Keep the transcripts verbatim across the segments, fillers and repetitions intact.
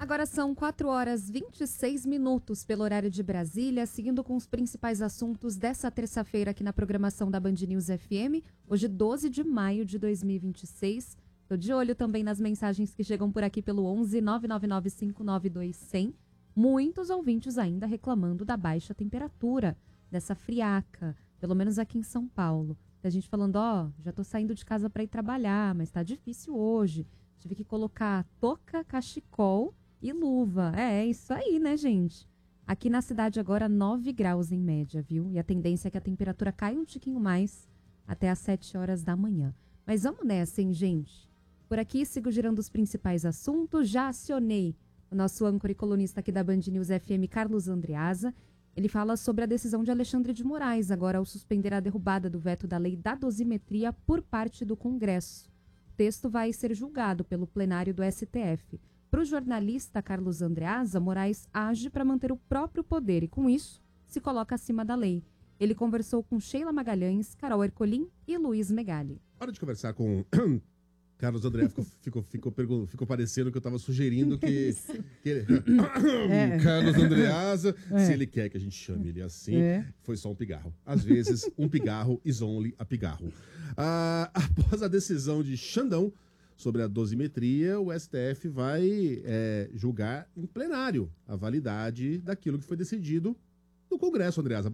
Agora são quatro horas e vinte e seis minutos pelo horário de Brasília, seguindo com os principais assuntos dessa terça-feira aqui na programação da Band News F M, hoje doze de maio de dois mil e vinte e seis. Estou de olho também nas mensagens que chegam por aqui pelo onze nove nove nove cinco nove dois zero zero. Muitos ouvintes ainda reclamando da baixa temperatura, dessa friaca, pelo menos aqui em São Paulo. A gente falando, ó, já tô saindo de casa para ir trabalhar, mas tá difícil hoje. Tive que colocar touca, cachecol e luva. É, é isso aí, né, gente? Aqui na cidade agora nove graus em média, viu? E a tendência é que a temperatura caia um tiquinho mais até às sete horas da manhã. Mas vamos nessa, hein, gente? Por aqui sigo girando os principais assuntos. Já acionei o nosso âncora e colunista aqui da Band News F M, Carlos Andreasa. Ele fala sobre a decisão de Alexandre de Moraes, agora ao suspender a derrubada do veto da lei da dosimetria por parte do Congresso. O texto vai ser julgado pelo plenário do S T F. Para o jornalista Carlos Andreasa, Moraes age para manter o próprio poder e, com isso, se coloca acima da lei. Ele conversou com Sheila Magalhães, Carol Ercolim e Luiz Megali. Hora de conversar com Carlos André, ficou, ficou, ficou, ficou, ficou parecendo que eu estava sugerindo que, que ele... é. Carlos Andreasa, é. Se ele quer que a gente chame ele assim, é. Foi só um pigarro. Às vezes, um pigarro is only a pigarro. Ah, após a decisão de Xandão sobre a dosimetria, o S T F vai é, julgar em plenário a validade daquilo que foi decidido no Congresso, Andreasa.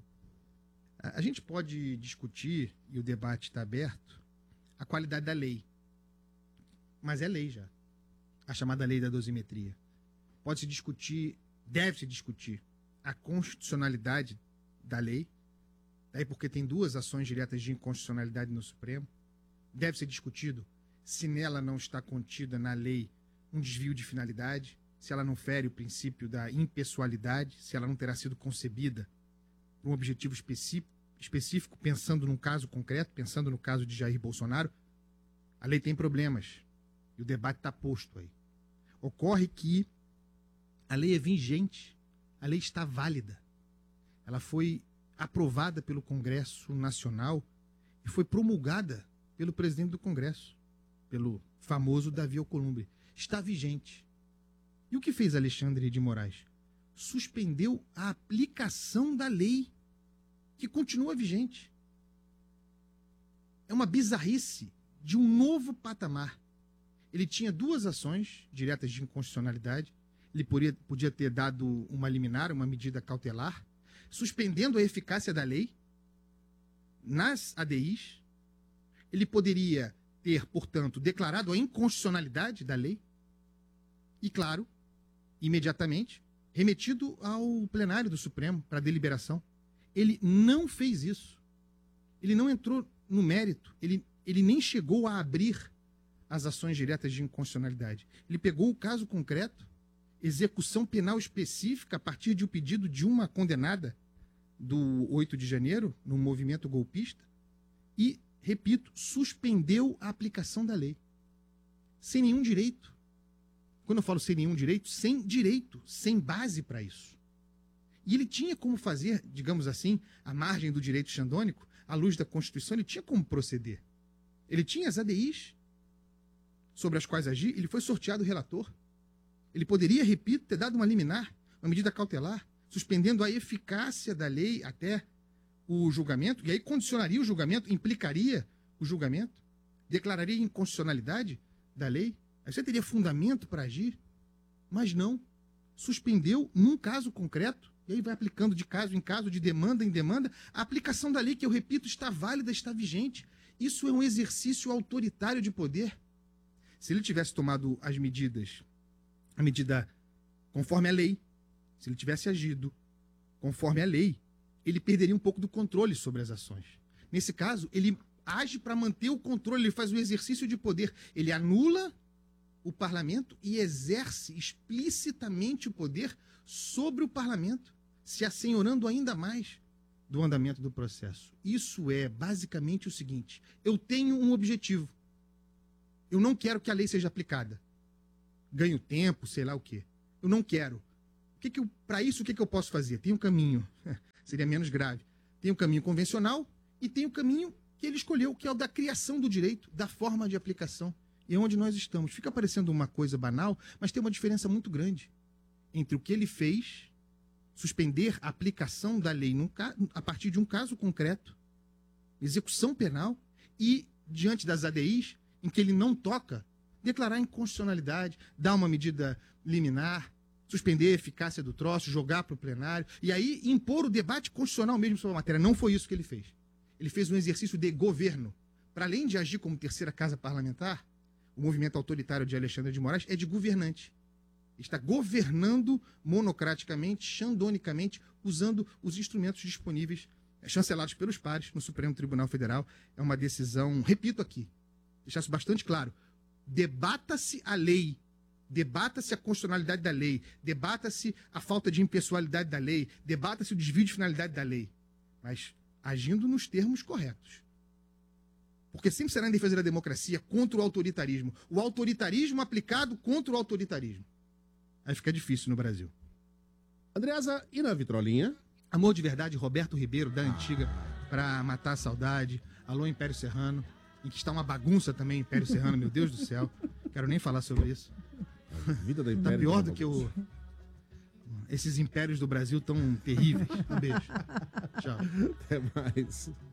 A gente pode discutir, e o debate está aberto, a qualidade da lei. Mas é lei já. A chamada lei da dosimetria. Pode-se discutir, deve-se discutir a constitucionalidade da lei, daí porque tem duas ações diretas de inconstitucionalidade no Supremo. Deve ser discutido se nela não está contida na lei um desvio de finalidade, se ela não fere o princípio da impessoalidade, se ela não terá sido concebida por um objetivo específico, específico, pensando num caso concreto, pensando no caso de Jair Bolsonaro. A lei tem problemas e o debate está posto aí. Ocorre que a lei é vigente, a lei está válida. Ela foi aprovada pelo Congresso Nacional e foi promulgada pelo presidente do Congresso, pelo famoso Davi Alcolumbre. Está vigente. E o que fez Alexandre de Moraes? Suspendeu a aplicação da lei, que continua vigente. É uma bizarrice de um novo patamar. Ele tinha duas ações diretas de inconstitucionalidade. Ele podia, podia ter dado uma liminar, uma medida cautelar, suspendendo a eficácia da lei nas A D Is. Ele poderia ter, portanto, declarado a inconstitucionalidade da lei e, claro, imediatamente, remetido ao plenário do Supremo para deliberação. Ele não fez isso. Ele não entrou no mérito. Ele, ele nem chegou a abrir as ações diretas de inconstitucionalidade. Ele pegou o caso concreto, execução penal específica a partir de um pedido de uma condenada do oito de janeiro, no movimento golpista, e, repito, suspendeu a aplicação da lei. Sem nenhum direito. Quando eu falo sem nenhum direito, sem direito, sem base para isso. E ele tinha como fazer, digamos assim, à margem do direito xandônico, à luz da Constituição, ele tinha como proceder. Ele tinha as A D Is sobre as quais agir, ele foi sorteado relator. Ele poderia, repito, ter dado uma liminar, uma medida cautelar, suspendendo a eficácia da lei até o julgamento, e aí condicionaria o julgamento, implicaria o julgamento, declararia inconstitucionalidade da lei. Aí você teria fundamento para agir, mas não. Suspendeu num caso concreto, e aí vai aplicando de caso em caso, de demanda em demanda, a aplicação da lei, que eu repito, está válida, está vigente. Isso é um exercício autoritário de poder. Se ele tivesse tomado as medidas, a medida conforme a lei, se ele tivesse agido conforme a lei, ele perderia um pouco do controle sobre as ações. Nesse caso, ele age para manter o controle, ele faz o exercício de poder. Ele anula o parlamento e exerce explicitamente o poder sobre o parlamento, se assenhorando ainda mais do andamento do processo. Isso é basicamente o seguinte: eu tenho um objetivo. Eu não quero que a lei seja aplicada. Ganho tempo, sei lá o quê. Eu não quero. Que que para isso, o que, que eu posso fazer? Tem um caminho, seria menos grave. Tem um caminho convencional e tem o um caminho que ele escolheu, que é o da criação do direito, da forma de aplicação. E é onde nós estamos. Fica parecendo uma coisa banal, mas tem uma diferença muito grande. entre o que ele fez, suspender a aplicação da lei num, a partir de um caso concreto, execução penal, e, diante das A D Is, em que ele não toca, declarar inconstitucionalidade, dar uma medida liminar, suspender a eficácia do troço, jogar para o plenário, e aí impor o debate constitucional mesmo sobre a matéria. Não foi isso que ele fez. Ele fez um exercício de governo. Para além de agir como terceira casa parlamentar, o movimento autoritário de Alexandre de Moraes é de governante. Está governando monocraticamente, xandonicamente, usando os instrumentos disponíveis, chancelados pelos pares no Supremo Tribunal Federal. É uma decisão, repito aqui, deixar isso bastante claro, debata-se a lei, debata-se a constitucionalidade da lei, debata-se a falta de impessoalidade da lei, debata-se o desvio de finalidade da lei, mas agindo nos termos corretos. Porque sempre será em defesa da democracia, contra o autoritarismo. O autoritarismo aplicado contra o autoritarismo. Aí fica difícil no Brasil. Andreasa, e na vitrolinha? Amor de Verdade, Roberto Ribeiro, da Antiga, para matar a saudade. Alô, Império Serrano, em que está uma bagunça também, Império Serrano, meu Deus do céu. Quero nem falar sobre isso. A vida da Império tá pior do que o... esses impérios do Brasil tão terríveis. Um beijo. Tchau. Até mais.